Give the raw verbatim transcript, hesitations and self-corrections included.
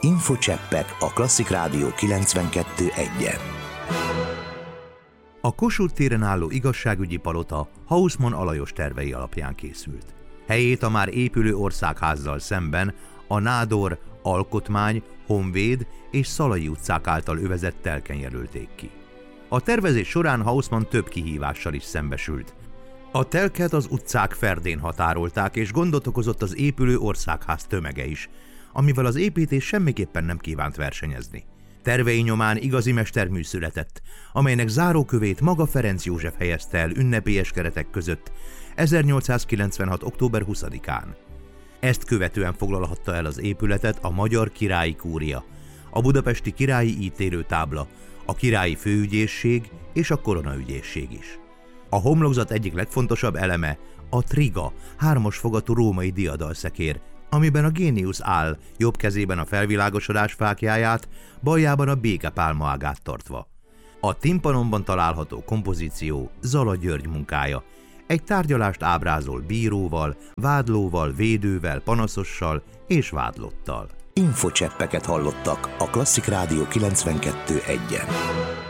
Infocseppek a Klasszik Rádió kilencvenkettő egyen. A Kossuth téren álló igazságügyi palota Haussmann Alajos tervei alapján készült. Helyét a már épülő országházzal szemben a Nádor, Alkotmány, Honvéd és Szalai utcák által övezett telken jelölték ki. A tervezés során Haussmann több kihívással is szembesült. A telket az utcák ferdén határolták, és gondot okozott az épülő országház tömege is, amivel az építés semmiképpen nem kívánt versenyezni. Tervei nyomán igazi mestermű született, amelynek zárókövét maga Ferenc József helyezte el ünnepélyes keretek között ezernyolcszázkilencvenhat. október huszadikán. Ezt követően foglalhatta el az épületet a Magyar Királyi Kúria, a Budapesti Királyi Ítélőtábla, a Királyi Főügyészség és a Koronaügyészség is. A homlokzat egyik legfontosabb eleme a triga, hármasfogatú római diadalszekér, amiben a géniusz áll, jobb kezében a felvilágosodás fáklyáját, baljában a békepálma ágát tartva. A timpanonban található kompozíció Zala György munkája. Egy tárgyalást ábrázol bíróval, vádlóval, védővel, panaszossal és vádlottal. Infocseppeket hallottak a Klasszik Rádió kilencvenkettő egyen.